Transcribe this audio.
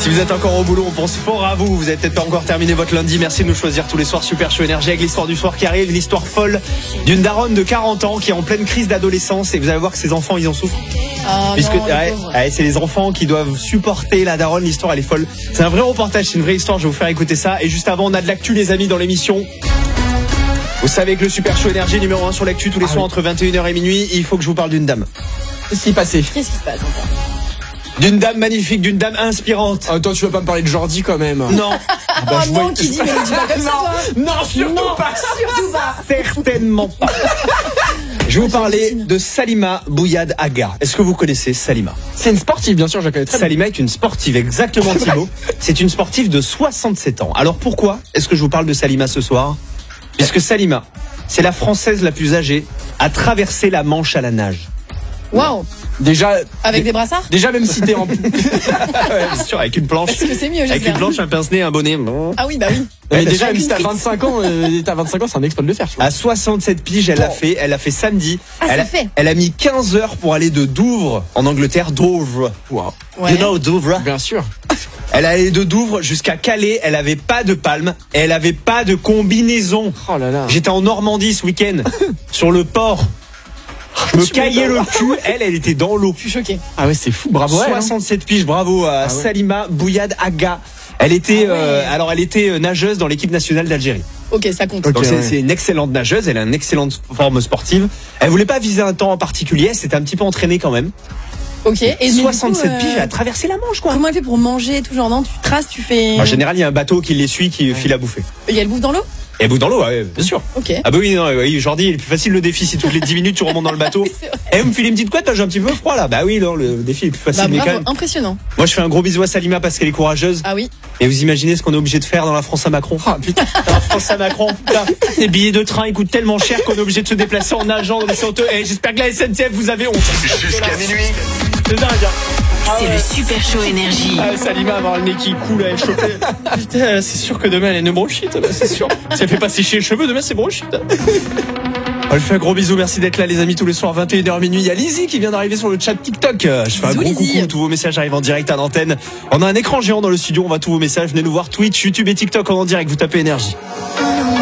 Si vous êtes encore au boulot, on pense fort à vous. Vous avez peut-être pas encore terminé votre lundi. Merci de nous choisir tous les soirs. Super Show Énergie avec l'histoire du soir qui arrive. L'histoire folle d'une daronne de 40 ans qui est en pleine crise d'adolescence. Et vous allez voir que ses enfants, ils en souffrent. Puisque c'est les enfants qui doivent supporter la daronne. L'histoire, elle est folle. C'est un vrai reportage, c'est une vraie histoire. Je vais vous faire écouter ça. Et juste avant, on a de l'actu, les amis, dans l'émission. Vous savez que le Super Show Énergie numéro 1 sur l'actu tous les soirs entre 21h et minuit. Il faut que je vous parle d'une dame. Qu'est-ce qui s'est passé? Qu'est-ce qui se passe encore? D'une dame magnifique, d'une dame inspirante. Toi, tu vas pas me parler de Jordi quand même. Non. Oh non, qui dit mais dis pas comme ça, toi. Non, surtout pas. Surtout pas. Certainement pas. Je vais vous parler de Salima Bouyad Aga. Est-ce que vous connaissez Salima? C'est une sportive, bien sûr, je la connais très bien. Salima est une sportive, exactement Thibaut. C'est une sportive de 67 ans. Alors pourquoi est-ce que je vous parle de Salima ce soir? Puisque Salima, c'est la Française la plus âgée à traverser la Manche à la nage. Waouh. Déjà. Avec des brassards? Déjà, même si t'es en. Ouais, bien sûr, avec une planche. Est-ce que c'est mieux, Avec une planche, un pince-nez, un bonnet. Ah oui, bah oui. Mais déjà, même si t'as 25 ans, c'est un exploit de le faire. À 67 piges, elle l'a fait samedi. Elle a mis 15 heures pour aller de Douvres, en Angleterre, Douvres. Wow. Ouais. You know Douvres? Bien sûr. Elle allait de Douvres jusqu'à Calais, elle avait pas de palme, et elle avait pas de combinaison. Oh là là. J'étais en Normandie ce week-end, sur le port. Je me caillais le cul, elle était dans l'eau. Je suis choquée. Ah ouais, c'est fou, bravo. 67 piges, bravo à Salima Bouyad Aga. Elle était, elle était nageuse dans l'équipe nationale d'Algérie. Ok, ça compte. Donc c'est une excellente nageuse, elle a une excellente forme sportive. Elle voulait pas viser un temps en particulier, elle s'était un petit peu entraînée quand même. Ok. Et 67 piges, elle a traversé la Manche, quoi. Comment elle fait pour manger tout genre? Non, tu traces, tu fais. En général, il y a un bateau qui les suit, qui file à bouffer. Il y a le bouffe dans l'eau? Et bout dans l'eau, ouais, bien sûr. Ok. Ah bah oui, non, oui, Jordi, il est plus facile le défi si toutes les 10 minutes tu remontes dans le bateau. Et vous me filez une petite couette, j'ai un petit peu froid là. Bah oui, non, le défi est plus facile. Bah, mais bravo, quand même. impressionnant. Moi, je fais un gros bisou à Salima parce qu'elle est courageuse. Ah oui. Et vous imaginez ce qu'on est obligé de faire dans la France à Macron? Ah putain. La France à Macron, putain. Les billets de train, ils coûtent tellement cher qu'on est obligé de se déplacer en nageant dans les honteux. Et j'espère que la SNCF vous avez honte. Jusqu'à minuit. C'est dingue, hein. C'est le Super Show Énergie. Ah, Salima avoir le nez qui coule à choper. Putain, c'est sûr que demain elle a une bronchite, c'est sûr. Si elle fait pas sécher les cheveux, demain c'est bronchite. On lui fait un gros bisou, merci d'être là les amis tous les soirs 21h minuit. Il y a Lizzie qui vient d'arriver sur le chat TikTok. Je fais un gros coucou, tous vos messages arrivent en direct à l'antenne. On a un écran géant dans le studio, on voit tous vos messages. Venez nous voir Twitch, YouTube et TikTok en direct, vous tapez énergie.